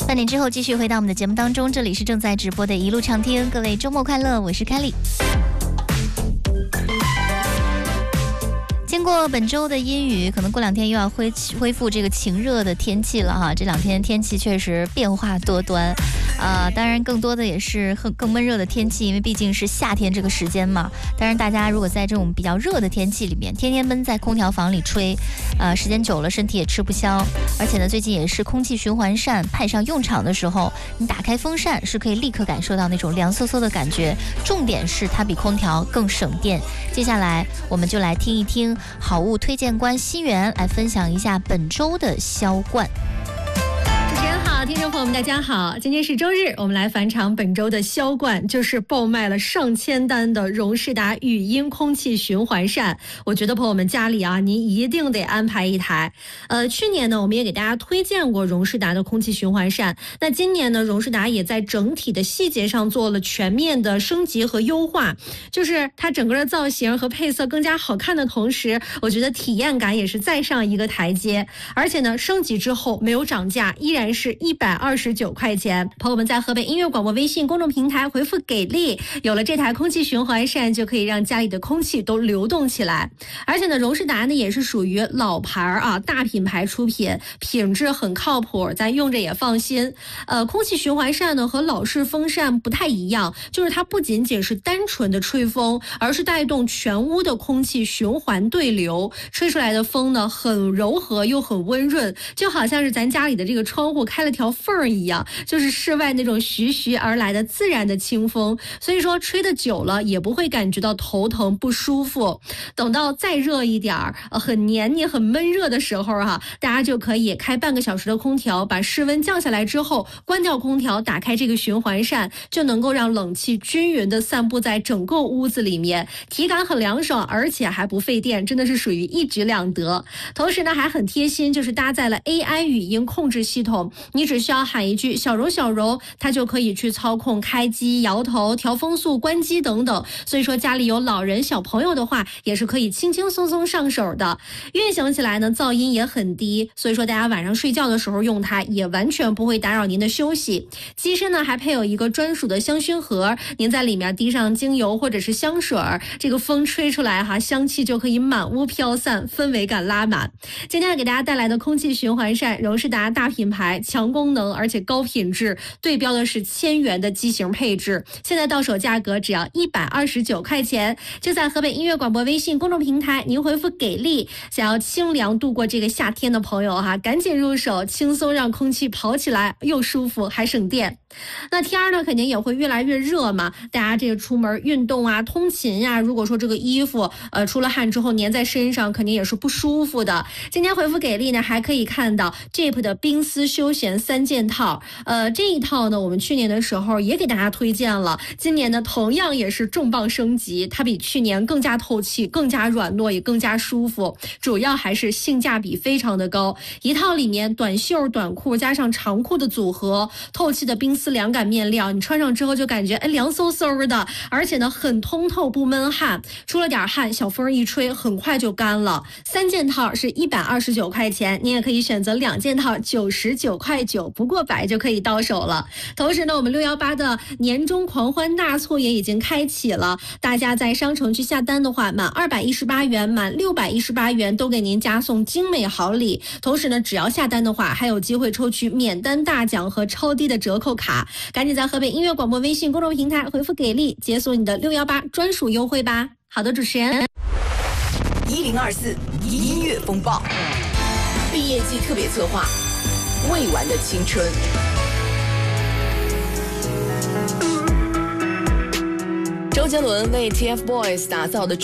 3点之后继续回到我们的节目当中，这里是正在直播的一路畅听，各位周末快乐，我是凯莉。经过本周的阴雨，可能过2天又要恢复这个晴热的天气了哈。这2天天气确实变化多端，当然更多的也是更闷热的天气，因为毕竟是夏天这个时间嘛。当然大家如果在这种比较热的天气里面，天天闷在空调房里吹，时间久了身体也吃不消。而且呢，最近也是空气循环扇派上用场的时候，你打开风扇是可以立刻感受到那种凉飕飕的感觉。重点是它比空调更省电。接下来我们就来听一听好物推荐官新源来分享一下本周的销冠。 听众朋友们大家好，今天是周日，我们来返场本周的销冠，就是爆卖了上千单的荣仕达语音空气循环扇。我觉得朋友们家里啊，您一定得安排一台。去年呢，我们也给大家推荐过荣仕达的空气循环扇。那今年呢，荣仕达也在整体的细节上做了全面的升级和优化，就是它整个的造型和配色更加好看的同时，我觉得体验感也是再上一个台阶。而且呢，升级之后没有涨价，依然是129块钱。朋友们在河北音乐广播微信公众平台回复给力，有了这台空气循环扇，就可以让家里的空气都流动起来。而且呢，荣仕达呢也是属于老牌啊大品牌出品，品质很靠谱，咱用着也放心。空气循环扇呢和老式风扇不太一样，就是它不仅仅是单纯的吹风，而是带动全屋的空气循环对流，吹出来的风呢很柔和又很温润，就好像是咱家里的这个窗户开了条缝一样，就是室外那种徐徐而来的自然的清风，所以说吹得久了也不会感觉到头疼不舒服。等到再热一点很黏腻很闷热的时候大家就可以开半个小时的空调，把室温降下来之后关掉空调，打开这个循环扇，就能够让冷气均匀的散布在整个屋子里面，体感很凉爽，而且还不费电，真的是属于一举两得。同时呢还很贴心，就是搭载了 AI 语音控制系统，你只需要喊一句小柔小柔，它就可以去操控开机、摇头、调风速、关机等等。所以说家里有老人小朋友的话，也是可以轻轻松松上手的。运行起来呢噪音也很低，所以说大家晚上睡觉的时候用它也完全不会打扰您的休息。机身呢还配有一个专属的香薰盒，您在里面滴上精油或者是香水，这个风吹出来香气就可以满屋飘散，氛围感拉满。今天给大家带来的空气循环扇，荣仕达大品牌，强功能而且高品质，对标的是1000元的机型配置，现在到手价格只要129块钱。就在河北音乐广播微信公众平台，您回复给力，想要清凉度过这个夏天的朋友赶紧入手，轻松让空气跑起来，又舒服还省电。那天呢肯定也会越来越热嘛，大家这个出门运动通勤如果说这个衣服出了汗之后粘在身上，肯定也是不舒服的。今天回复给力呢，还可以看到 Jeep 的冰丝休闲3件套，这一套呢我们去年的时候也给大家推荐了，今年呢同样也是重磅升级，它比去年更加透气，更加软糯，也更加舒服，主要还是性价比非常的高。一套里面短袖短裤加上长裤的组合，透气的冰丝凉感面料，你穿上之后就感觉凉飕飕的，而且呢很通透不闷汗，出了点汗小风一吹很快就干了。3件套是129块钱，你也可以选择2件套99块9，不过100就可以到手了。同时呢我们618的年终狂欢大促也已经开启了，大家在商城去下单的话，满218元满618元都给您加送精美好礼。同时呢只要下单的话，还有机会抽取免单大奖和超低的折扣卡。赶紧在河北音乐广播微信公众平台回复给力，解锁你的618专属优惠吧。好的，主持人 1024音乐风暴毕业季特别策划，未完的青春。周杰伦为 TFBOYS 打造的